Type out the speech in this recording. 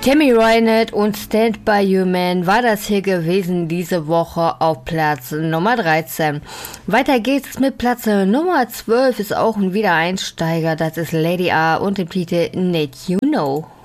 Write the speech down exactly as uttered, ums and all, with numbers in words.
Tammy Wynette und Stand By You Man war das hier gewesen diese Woche auf Platz Nummer dreizehn. Weiter geht's mit Platz Nummer zwölf, ist auch ein Wiedereinsteiger, das ist Lady R und dem Titel Need You Know.